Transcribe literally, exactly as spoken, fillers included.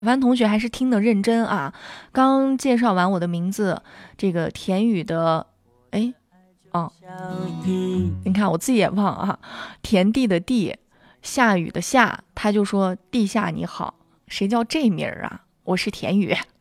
凡同学还是听得认真啊！刚介绍完我的名字，这个田雨的，哎，哦，你看我自己也忘啊，田地的地，下雨的下，他就说地下你好，谁叫这名儿啊？我是田雨。